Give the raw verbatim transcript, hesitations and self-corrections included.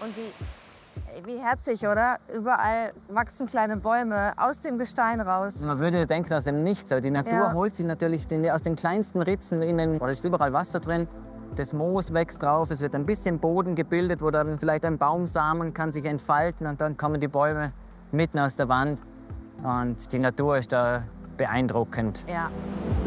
Und wie, wie herzig, oder? Überall wachsen kleine Bäume aus dem Gestein raus. Man würde denken, aus dem Nichts. Aber die Natur Ja. holt sich natürlich den, aus den kleinsten Ritzen, in den, da ist überall Wasser drin. Das Moos wächst drauf, es wird ein bisschen Boden gebildet, wo dann vielleicht ein Baumsamen kann sich entfalten und dann kommen die Bäume mitten aus der Wand. Und die Natur ist da beeindruckend. Ja.